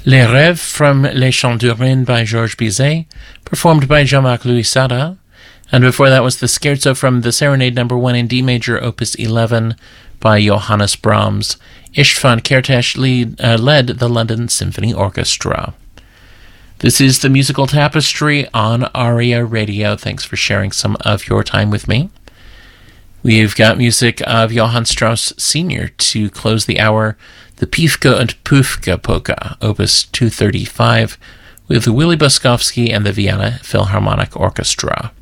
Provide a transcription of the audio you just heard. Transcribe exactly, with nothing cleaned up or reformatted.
Les Rêves from Les Chants d'Urbain by Georges Bizet, performed by Jean-Marc Louis Sada. And before that was the Scherzo from the Serenade Number one in D major, Opus eleven, by Johannes Brahms. Istvan Kertész lead, uh, led the London Symphony Orchestra. This is the Musical Tapestry on ARIA Radio. Thanks for sharing some of your time with me. We've got music of Johann Strauss Senior to close the hour, the Piwka und Pufka Polka, Opus two thirty-five, with Willy Boskowski and the Vienna Philharmonic Orchestra.